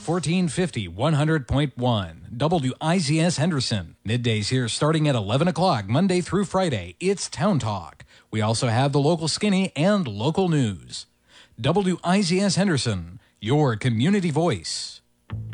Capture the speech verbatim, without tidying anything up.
fourteen fifty, one hundred point one. W I Z S Henderson. Middays here starting at eleven o'clock, Monday through Friday. It's Town Talk. We also have the local skinny and local news. W I Z S Henderson, your community voice.